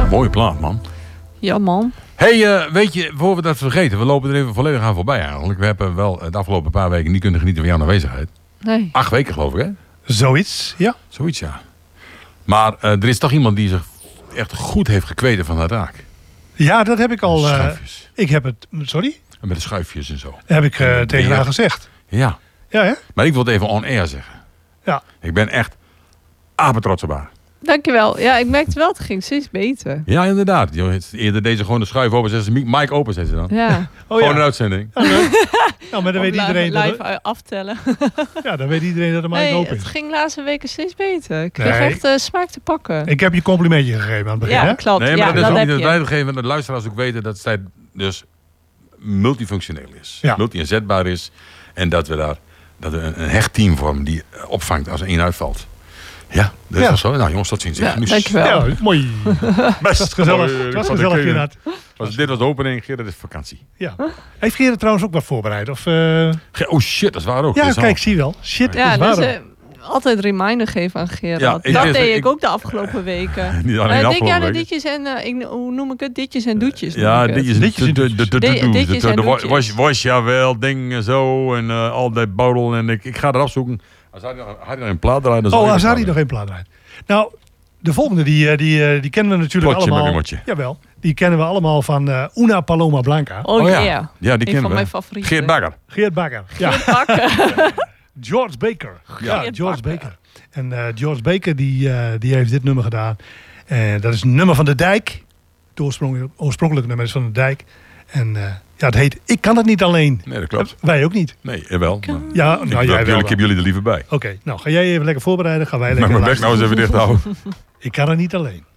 Mooie plaat, man. Ja, man. Hey, weet je, voor we dat vergeten, we lopen er even volledig aan voorbij eigenlijk. We hebben wel de afgelopen paar weken niet kunnen genieten van jouw aanwezigheid. Nee. 8 weken geloof ik, hè? Zoiets, ja. Zoiets, ja. Maar er is toch iemand die zich echt goed heeft gekweten van dat raak. Ja, dat heb ik al. Schuifjes. Ik heb het. Sorry? En met de schuifjes en zo. Heb ik tegen haar gezegd. Ja. Ja, hè? Maar ik wil het even on-air zeggen. Ja. Ik ben echt apetrots op haar. Dankjewel. Ja, ik merkte wel, het ging steeds beter. Ja, inderdaad. Eerder deze gewoon de schuif open, zet ze mic open, zet ze dan. Ja. Gewoon een uitzending. Ja, leuk. Nou, maar dan weet iedereen dat live aftellen. ja, dan weet iedereen dat de mic open het is. ging de laatste weken steeds beter. Ik kreeg echt smaak te pakken. Ik heb je complimentje gegeven aan het begin, Ja, hè? klopt. Nee, maar Ja, dat is ook heb niet het je. wijdgegeven dat de luisteraars ook weten dat zij dus multifunctioneel is. Ja. Multi-inzetbaar is. En dat we een hecht team vormen die opvangt als er één uitvalt. Ja, dat is wel zo. Nou jongens, tot ziens. Ja, Nu- dankjewel. Ja, mooi. Best was gezellig. Het was gezellig, Gerard. Dit was de opening, Gerard is vakantie. Ja. Heeft Gerard trouwens ook wat voorbereid? Of, Oh shit, dat is waar ook. ja, Dat is kijk, al- zie je wel. Shit, Ja, is waar dus ook. altijd reminder geven aan Gerard. Ja, Dat deed ik ik- ook de afgelopen weken. Niet alleen de Denk je aan de afgelopen ditjes en, hoe noem ik het? Ditjes en doetjes. noem Ja, ik het. ditjes en Ditjes en doetjes. was ja wel, ding en zo. En al dat bouwel. En ik ga eraf zoeken. Als hij nog een plaat draait, dan zal Oh, ik als het hij nog geen plaat draait. Nou, de volgende, die kennen we natuurlijk Plotje met allemaal. Mimotje. Jawel, die kennen we allemaal van Una Paloma Blanca. Oh ja. ja. Ja, die Een kennen van we. mijn favorieten. Geert Bakker. Geert Bakker. Ja, Bakker. George Baker. Ja, Geert George Bakker. Baker. En George Baker, die heeft dit nummer gedaan. Dat is een nummer van de Dijk. Het oorspronkelijke nummer is van de Dijk. En ja, het heet Ik kan het niet alleen. Nee, dat klopt. Wij ook niet. Nee, jawel. Maar Ja, nou jij wel. ik heb jullie er liever bij. Oké, nou ga jij even lekker voorbereiden. Gaan wij Maar lekker mijn bek nou eens even dicht houden. Ik kan het niet alleen.